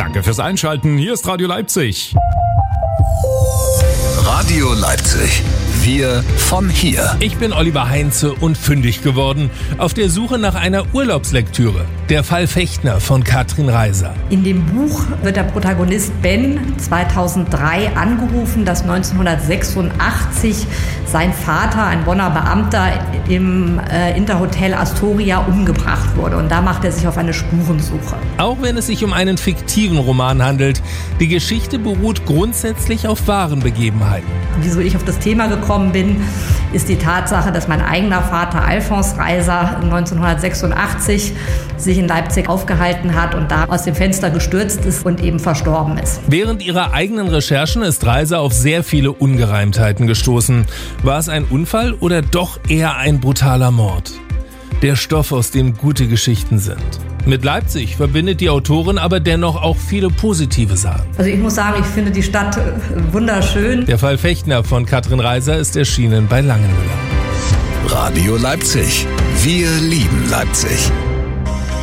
Danke fürs Einschalten. Hier ist Radio Leipzig. Radio Leipzig. Wir von hier. Ich bin Oliver Heinze und fündig geworden auf der Suche nach einer Urlaubslektüre. Der Fall Fechtner von Katrin Reiser. In dem Buch wird der Protagonist Ben 2003 angerufen, dass 1986 sein Vater, ein Bonner Beamter, im Interhotel Astoria umgebracht wurde. Und da macht er sich auf eine Spurensuche. Auch wenn es sich um einen fiktiven Roman handelt, die Geschichte beruht grundsätzlich auf wahren Begebenheiten. Wieso ich auf das Thema gekommen bin, ist die Tatsache, dass mein eigener Vater Alfons Reiser 1986 sich in Leipzig aufgehalten hat und da aus dem Fenster gestürzt ist und eben verstorben ist. Während ihrer eigenen Recherchen ist Reiser auf sehr viele Ungereimtheiten gestoßen. War es ein Unfall oder doch eher ein brutaler Mord? Der Stoff, aus dem gute Geschichten sind. Mit Leipzig verbindet die Autorin aber dennoch auch viele positive Sachen. Also ich muss sagen, ich finde die Stadt wunderschön. Der Fall Fechtner von Katrin Reiser ist erschienen bei Langenmüller. Radio Leipzig. Wir lieben Leipzig.